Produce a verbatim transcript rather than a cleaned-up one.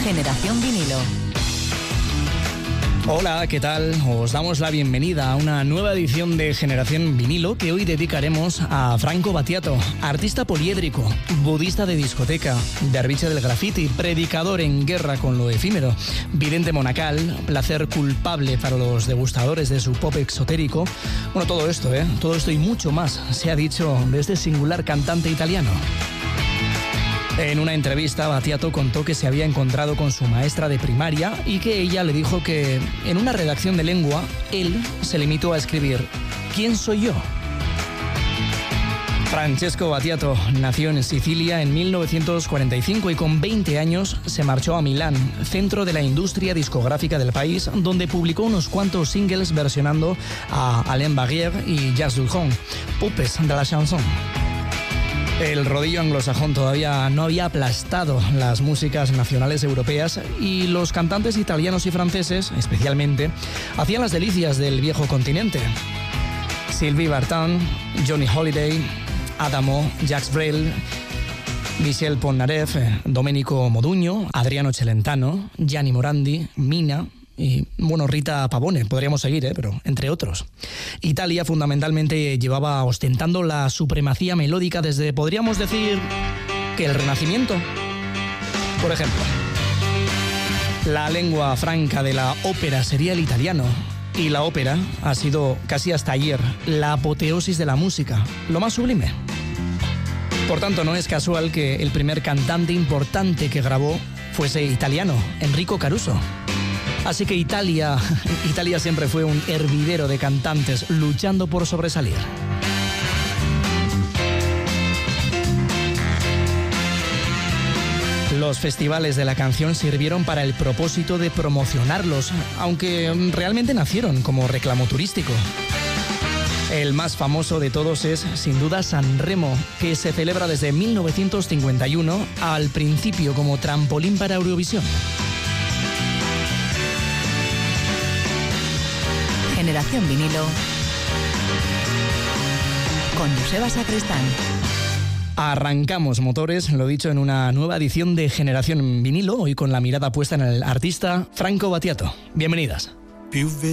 Generación Vinilo. Hola, ¿qué tal? Os damos la bienvenida a una nueva edición de Generación Vinilo que hoy dedicaremos a Franco Battiato, artista poliédrico, budista de discoteca, derviche del graffiti, predicador en guerra con lo efímero, vidente monacal, placer culpable para los degustadores de su pop exotérico. Bueno, todo esto, ¿eh? Todo esto y mucho más se ha dicho de este singular cantante italiano. En una entrevista, Battiato contó que se había encontrado con su maestra de primaria y que ella le dijo que en una redacción de lengua, él se limitó a escribir ¿quién soy yo? Francesco Battiato nació en Sicilia en mil novecientos cuarenta y cinco y con veinte años se marchó a Milán, centro de la industria discográfica del país, donde publicó unos cuantos singles versionando a Alain Barrière y Jacques Dutronc, pupes de la chanson. El rodillo anglosajón todavía no había aplastado las músicas nacionales europeas y los cantantes italianos y franceses, especialmente, hacían las delicias del viejo continente. Sylvie Vartan, Johnny Holiday, Adamo, Jacques Brel, Michel Polnareff, Domenico Modugno, Adriano Celentano, Gianni Morandi, Mina y, bueno, Rita Pavone, podríamos seguir, ¿eh? Pero entre otros. Italia fundamentalmente llevaba ostentando la supremacía melódica desde, podríamos decir, que el Renacimiento. Por ejemplo, la lengua franca de la ópera sería el italiano, y la ópera ha sido, casi hasta ayer, la apoteosis de la música, lo más sublime. Por tanto, no es casual que el primer cantante importante que grabó fuese italiano, Enrico Caruso. Así que Italia, Italia siempre fue un hervidero de cantantes luchando por sobresalir. Los festivales de la canción sirvieron para el propósito de promocionarlos, aunque realmente nacieron como reclamo turístico. El más famoso de todos es, sin duda, San Remo, que se celebra desde mil novecientos cincuenta y uno, al principio como trampolín para Eurovisión. Generación Vinilo con Joseba Sacristán. Arrancamos motores, lo dicho, en una nueva edición de Generación Vinilo, hoy con la mirada puesta en el artista Franco Battiato. Bienvenidas. Più